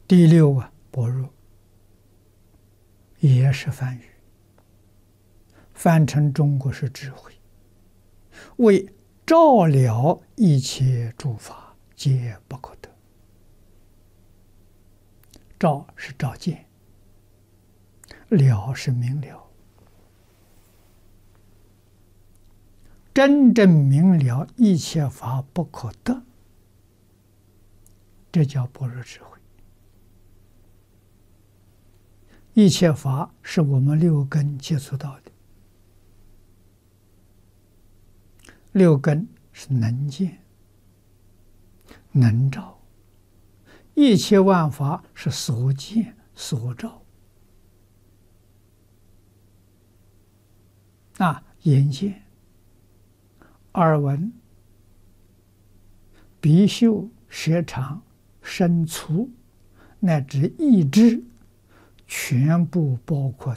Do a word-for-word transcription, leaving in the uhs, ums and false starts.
第六啊，般若也是梵语，翻成中国是智慧，为照了一切诸法，皆不可得。照是照见，了是明了。真正明了一切法不可得，这叫般若智慧。一切法是我们六根接触到的，六根是能见、能照，一切万法是所见所照。啊，眼见、耳闻、鼻嗅、舌尝、身触，乃至意志，全部包括